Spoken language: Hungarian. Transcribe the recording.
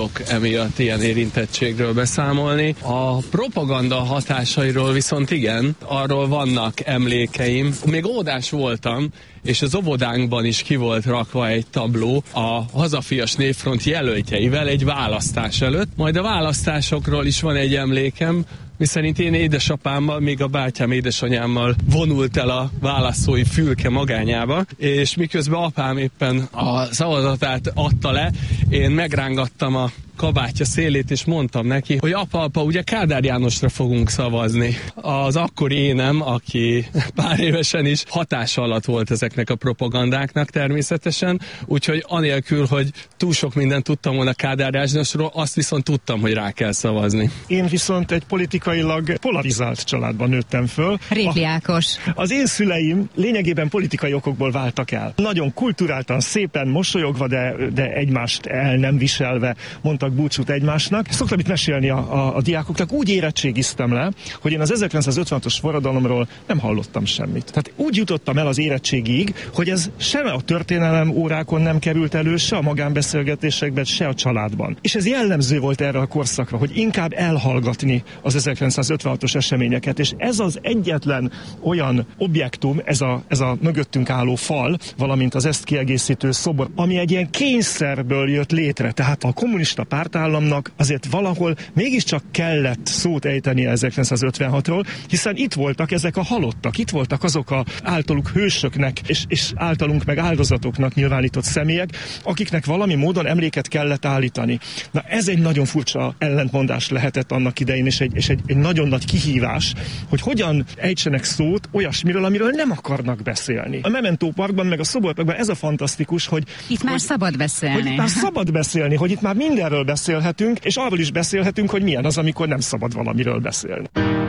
emiatt ilyen érintettségről beszámolni. A propaganda hatásairól viszont igen, arról vannak emlékeim. Még óvodás voltam, és az óvodánkban is ki volt rakva egy tabló a Hazafias Népfront jelöltjeivel egy választás előtt. Majd a választásokról is van egy emlékem, miszerint én édesapámmal, még a bátyám édesanyámmal vonult el a választói fülke magányába, és miközben apám éppen a szavazatát adta le, én megrángattam a kabátja szélét, és mondtam neki, hogy apa, ugye Kádár Jánosra fogunk szavazni. Az akkori énem, aki pár évesen is hatása alatt volt ezeknek a propagandáknak természetesen, úgyhogy anélkül, hogy túl sok mindent tudtam volna Kádár Jánosról, azt viszont tudtam, hogy rá kell szavazni. Én viszont egy politikailag polarizált családban nőttem föl. Rétli Ákos. Az én szüleim lényegében politikai okokból váltak el. Nagyon kulturáltan, szépen mosolyogva, de egymást el nem viselve mondtak búcsút egymásnak. Szoktam itt mesélni a diákoknak, úgy érettségiztem le, hogy én az 1956-os forradalomról nem hallottam semmit. Tehát úgy jutottam el az érettségig, hogy ez se a történelem órákon nem került elő, se a magánbeszélgetésekben, se a családban. És ez jellemző volt erre a korszakra, hogy inkább elhallgatni az 1956-os eseményeket, és ez az egyetlen olyan objektum, ez a mögöttünk álló fal, valamint az ezt kiegészítő szobor, ami egy ilyen kényszerből jött létre. Tehát a kommunista pártállamnak azért valahol mégiscsak kellett szót ejteni 1956-ról, hiszen itt voltak ezek a halottak, itt voltak azok a általuk hősöknek és általunk meg áldozatoknak nyilvánított személyek, akiknek valami módon emléket kellett állítani. Na ez egy nagyon furcsa ellentmondás lehetett annak idején, és egy nagyon nagy kihívás, hogy hogyan ejtsenek szót olyasmiről, amiről nem akarnak beszélni. A Memento Parkban, meg a Szoborparkban ez a fantasztikus, hogy itt már szabad beszélni. Hogy itt már szabad beszélni, hogy itt már mindenről beszélhetünk, és arról is beszélhetünk, hogy milyen az, amikor nem szabad valamiről beszélni.